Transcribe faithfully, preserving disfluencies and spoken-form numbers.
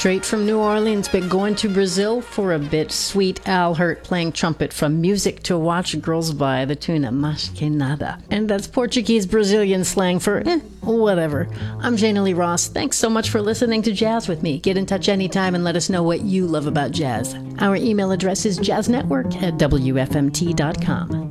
Straight from New Orleans, but going to Brazil for a bit. Sweet Al Hurt playing trumpet from Music to Watch Girls By, the tune Mas Que Nada. And that's Portuguese Brazilian slang for eh, whatever. I'm Jana Lee Ross. Thanks so much for listening to Jazz with me. Get in touch anytime and let us know what you love about jazz. Our email address is jazznetwork at w f m t dot com.